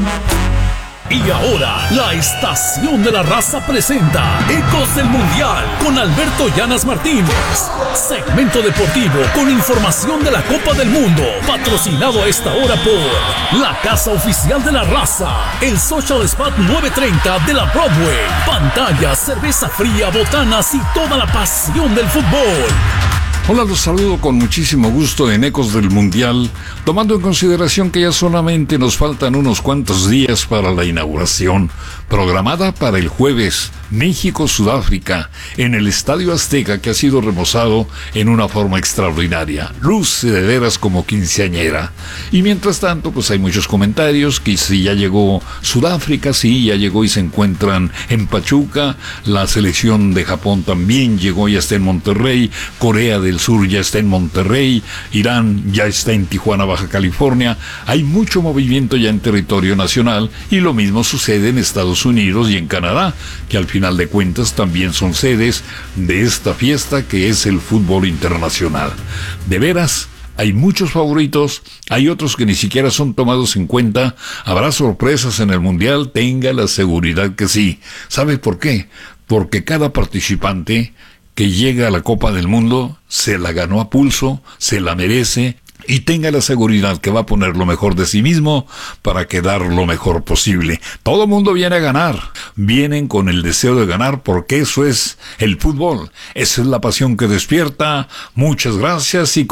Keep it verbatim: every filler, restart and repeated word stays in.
Y ahora, la Estación de la Raza presenta Ecos del Mundial con Alberto Llanas Martínez. Segmento deportivo con información de la Copa del Mundo. Patrocinado a esta hora por la Casa Oficial de la Raza, el Social Spot nueve treinta de la Broadway. Pantallas, cerveza fría, botanas y toda la pasión del fútbol. Hola, los saludo con muchísimo gusto en Ecos del Mundial, tomando en consideración que ya solamente nos faltan unos cuantos días para la inauguración, programada para el jueves, México-Sudáfrica, en el Estadio Azteca, que ha sido remozado en una forma extraordinaria, luce de veras como quinceañera. Y mientras tanto, pues hay muchos comentarios, que si ya llegó Sudáfrica, sí, ya llegó y se encuentran en Pachuca, la selección de Japón también llegó y está en Monterrey, Corea del Sur ya está en Monterrey, Irán ya está en Tijuana, Baja California. Hay mucho movimiento ya en territorio nacional y lo mismo sucede en Estados Unidos y en Canadá, que al final de cuentas también son sedes de esta fiesta que es el fútbol internacional. De veras, hay muchos favoritos, hay otros que ni siquiera son tomados en cuenta. ¿Habrá sorpresas en el Mundial? Tenga la seguridad que sí. ¿Sabe por qué? Porque cada participante que llega a la Copa del Mundo se la ganó a pulso, se la merece, y tenga la seguridad que va a poner lo mejor de sí mismo para quedar lo mejor posible. Todo mundo viene a ganar, vienen con el deseo de ganar, porque eso es el fútbol, esa es la pasión que despierta. Muchas gracias y